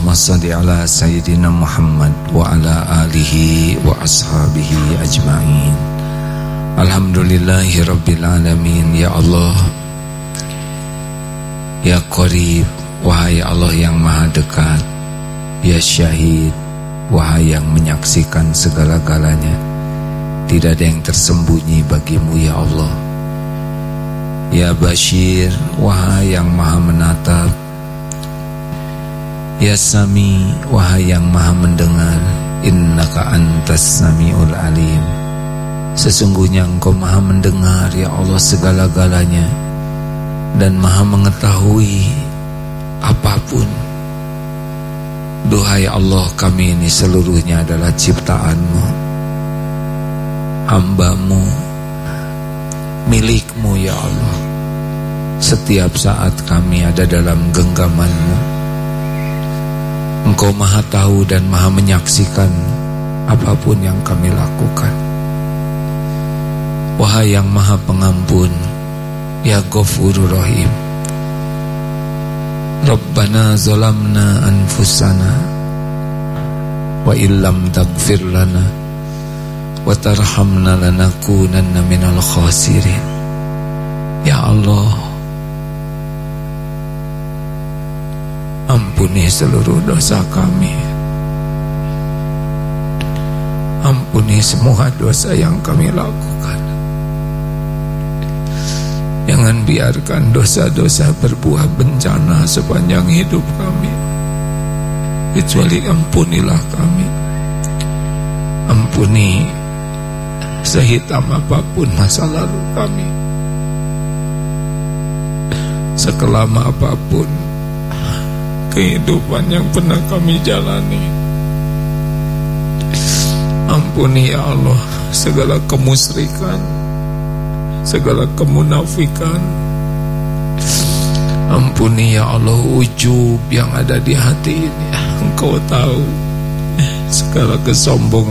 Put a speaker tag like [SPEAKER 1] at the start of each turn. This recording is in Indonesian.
[SPEAKER 1] Allahumma salli ala Sayyidina Muhammad wa ala alihi wa ashabihi ajma'in. Alhamdulillahi Rabbil Alamin. Ya Allah, Ya Qarib, wahai Allah yang maha dekat. Ya Syahid, wahai yang menyaksikan segala-galanya. Tidak ada yang tersembunyi bagimu ya Allah. Ya Bashir, wahai yang maha menatap. Ya Sami, wahai yang maha mendengar. Innaka antas sami'ul alim. Sesungguhnya engkau maha mendengar ya Allah segala-galanya, dan maha mengetahui apapun. Duhai Allah, kami ini seluruhnya adalah ciptaan-Mu, hamba-Mu, milik-Mu ya Allah. Setiap saat kami ada dalam genggaman-Mu. Engkau maha tahu dan maha menyaksikan apapun yang kami lakukan. Wahai yang maha pengampun, Ya Ghafurur Rahim. Rabbana zalamna anfusana wa illam taghfir lana wa tarhamna lanakunanna minal khasirin. Ya Allah, ampuni seluruh dosa kami. Ampuni semua dosa yang kami lakukan. Jangan biarkan dosa-dosa berbuah bencana sepanjang hidup kami, kecuali ampunilah kami. Ampuni sehitam apapun masa lalu kami, sekelam apapun kehidupan yang pernah kami jalani. Ampuni ya Allah segala kemusyrikan, segala kemunafikan. Ampuni ya Allah ujub yang ada di hati ini. Engkau tahu segala kesombongan